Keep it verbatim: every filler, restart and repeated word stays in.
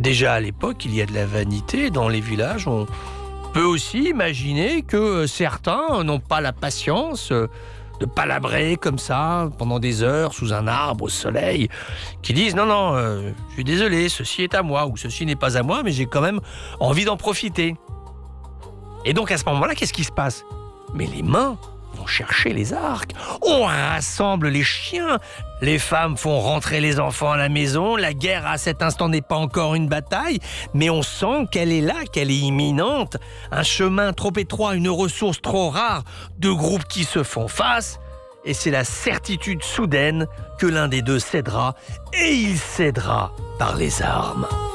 Déjà à l'époque, il y a de la vanité dans les villages. On peut aussi imaginer que certains n'ont pas la patience de palabrer comme ça pendant des heures sous un arbre au soleil, qui disent non, non, euh, je suis désolé, ceci est à moi ou ceci n'est pas à moi, mais j'ai quand même envie d'en profiter. Et donc à ce moment-là, qu'est-ce qui se passe? Mais les mains vont chercher les arcs, on rassemble les chiens, les femmes font rentrer les enfants à la maison, la guerre à cet instant n'est pas encore une bataille, mais on sent qu'elle est là, qu'elle est imminente, un chemin trop étroit, une ressource trop rare, deux groupes qui se font face, et c'est la certitude soudaine que l'un des deux cédera, et il cédera par les armes.